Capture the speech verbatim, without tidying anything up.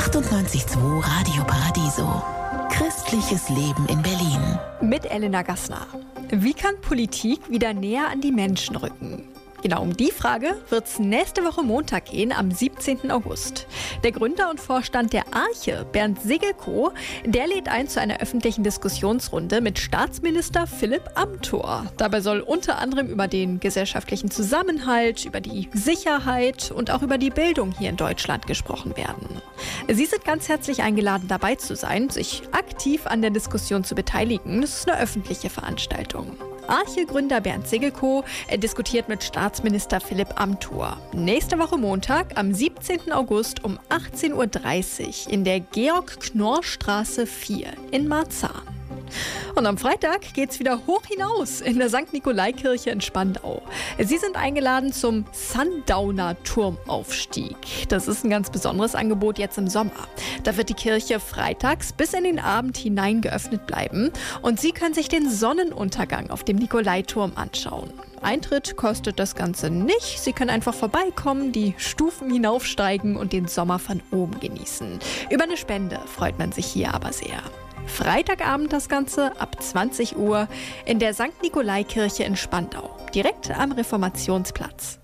achtundneunzig Komma zwei Radio Paradiso. Christliches Leben in Berlin. Mit Elena Gassner. Wie kann Politik wieder näher an die Menschen rücken? Genau um die Frage wird es nächste Woche Montag gehen, am siebzehnten August. Der Gründer und Vorstand der Arche, Bernd Segelkow, der lädt ein zu einer öffentlichen Diskussionsrunde mit Staatsminister Philipp Amthor. Dabei soll unter anderem über den gesellschaftlichen Zusammenhalt, über die Sicherheit und auch über die Bildung hier in Deutschland gesprochen werden. Sie sind ganz herzlich eingeladen, dabei zu sein, sich aktiv an der Diskussion zu beteiligen. Das ist eine öffentliche Veranstaltung. Arche-Gründer Bernd Segelkow diskutiert mit Staatsminister Philipp Amthor. Nächste Woche Montag, am siebzehnten August um achtzehn Uhr dreißig in der Georg-Knorr-Straße vier in Marzahn. Und am Freitag geht's wieder hoch hinaus in der Sankt Nikolai-Kirche in Spandau. Sie sind eingeladen zum Sundowner-Turmaufstieg. Das ist ein ganz besonderes Angebot jetzt im Sommer. Da wird die Kirche freitags bis in den Abend hinein geöffnet bleiben und Sie können sich den Sonnenuntergang auf dem Nikolaiturm anschauen. Eintritt kostet das Ganze nicht. Sie können einfach vorbeikommen, die Stufen hinaufsteigen und den Sommer von oben genießen. Über eine Spende freut man sich hier aber sehr. Freitagabend das Ganze ab zwanzig Uhr in der Sankt Nikolai-Kirche in Spandau, direkt am Reformationsplatz.